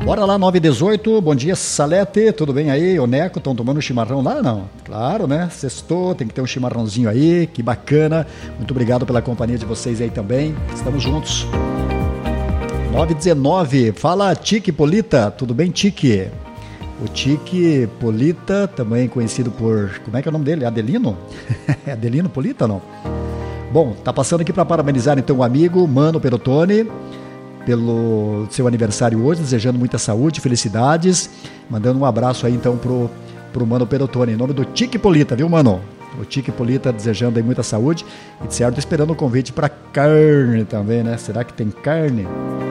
Bora lá, 9h18, bom dia Salete, tudo bem aí? O Neco, estão tomando um chimarrão lá? Não, claro, né? Sextou, tem que ter um chimarrãozinho aí, que bacana. Muito obrigado pela companhia de vocês aí também, estamos juntos. 9h19, fala Tique Polita, tudo bem Tique? O Tique Polita, também conhecido por, como é que é o nome dele? Adelino? É Adelino Polita, não? Bom, tá passando aqui para parabenizar então o amigo Mano Perotone pelo seu aniversário hoje, desejando muita saúde, felicidades, mandando um abraço aí então pro Mano Perotone, em nome do Tique Polita, viu, Mano? O Tique Polita desejando aí muita saúde e de certo esperando o convite para carne também, né? Será que tem carne?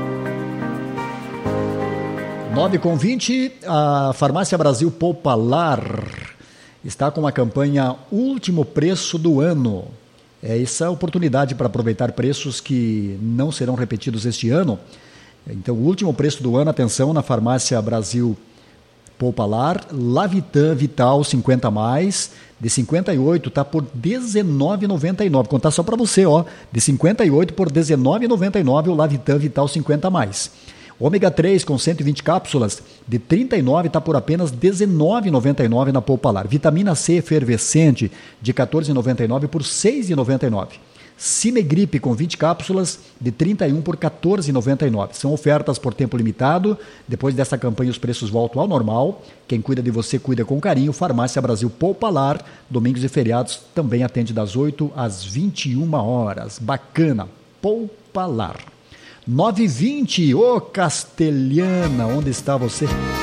9h20, a Farmácia Brasil Poupalar está com a campanha Último Preço do Ano. É essa a oportunidade para aproveitar preços que não serão repetidos este ano. Então, o último preço do ano, atenção, na Farmácia Brasil Poupalar, Lavitan Vital 50+, de 58 está por R$19,99. Vou contar só para você, ó, de 58 por R$19,99 o Lavitan Vital 50+. Ômega 3 com 120 cápsulas, de 39 está por apenas R$19,99 na Poupalar. Vitamina C efervescente, de R$14,99 por R$6,99. Cimegripe com 20 cápsulas, de 31 por R$14,99. São ofertas por tempo limitado. Depois dessa campanha os preços voltam ao normal. Quem cuida de você cuida com carinho. Farmácia Brasil Poupalar, domingos e feriados também atende das 8 às 21 horas. Bacana, Poupalar. 9h20, ô Castelhana, onde está você?